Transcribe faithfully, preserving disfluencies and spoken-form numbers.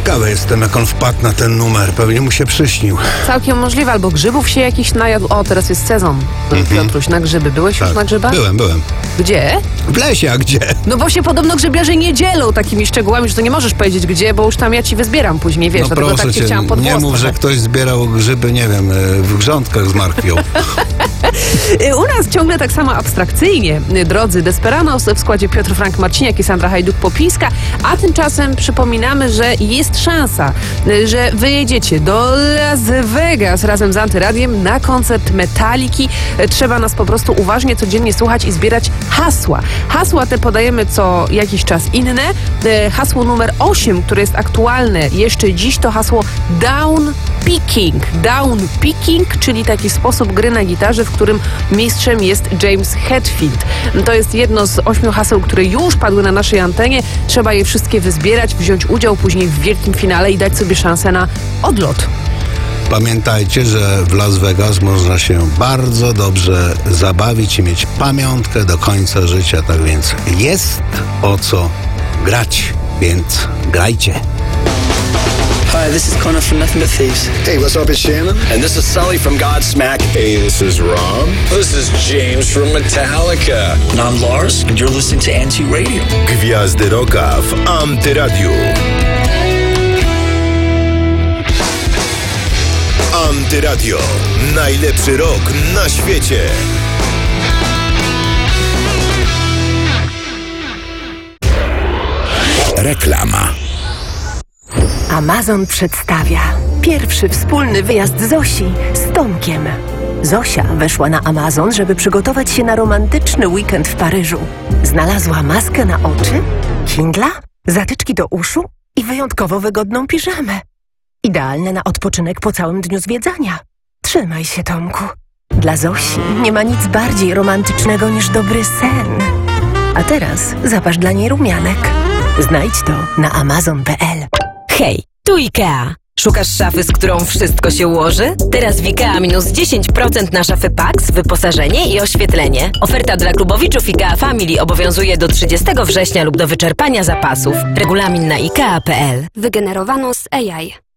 Ciekawy jestem, jak on wpadł na ten numer. Pewnie mu się przyśnił. Całkiem możliwe, albo grzybów się jakiś najadł. O, teraz jest sezon. Mhm. Piotruś, na grzyby. Byłeś Tak. już na grzybach? Byłem, byłem. Gdzie? W lesie, a gdzie? No bo się podobno grzybiarze nie dzielą takimi szczegółami, że to nie możesz powiedzieć gdzie, bo już tam ja ci wyzbieram później, wiesz, No dlatego proszę tak cię cię, chciałam pod nie włos mów, trochę. że ktoś zbierał grzyby, nie wiem, w grządkach z markwią. U nas ciągle tak samo abstrakcyjnie, drodzy Desperanos w składzie Piotr Frank Marciniak i Sandra Hajduk-Popińska, a tymczasem przypominamy, że jest szansa, że wyjedziecie do Las Vegas razem z Antyradiem na koncert Metaliki. Trzeba nas po prostu uważnie codziennie słuchać i zbierać hasła. Hasła te podajemy co jakiś czas inne. Hasło numer osiem, które jest aktualne jeszcze dziś, to hasło down picking. Down picking, czyli taki sposób gry na gitarze, w którym mistrzem jest James Hetfield. To jest jedno z ośmiu haseł, które już padły na naszej antenie. Trzeba je wszystkie wyzbierać, wziąć udział później w wielkim finale i dać sobie szansę na odlot. Pamiętajcie, że w Las Vegas można się bardzo dobrze zabawić i mieć pamiątkę do końca życia. Tak więc jest o co grać, więc grajcie. Hi, this is Connor from Nothing But Thieves. Hey, what's up? It's Shannon. And this is Sully from Godsmack. Hey, this is Rom. This is James from Metallica. And I'm Lars, and you're listening to Anti Radio. Gwiazdy Rocka w Antyradiu. Antyradio. Najlepszy rock na świecie. Reklama. Amazon przedstawia pierwszy wspólny wyjazd Zosi z Tomkiem. Zosia weszła na Amazon, żeby przygotować się na romantyczny weekend w Paryżu. Znalazła maskę na oczy, Kindla, zatyczki do uszu i wyjątkowo wygodną piżamę. Idealne na odpoczynek po całym dniu zwiedzania. Trzymaj się, Tomku. Dla Zosi nie ma nic bardziej romantycznego niż dobry sen. A teraz zapasz dla niej rumianek. Znajdź to na amazon kropka p l. Hej, tu IKEA. Szukasz szafy, z którą wszystko się ułoży? Teraz w IKEA minus dziesięć procent na szafy Pax, wyposażenie i oświetlenie. Oferta dla klubowiczów IKEA Family obowiązuje do trzydziestego września lub do wyczerpania zapasów. Regulamin na ikea kropka p l. Wygenerowano z A I.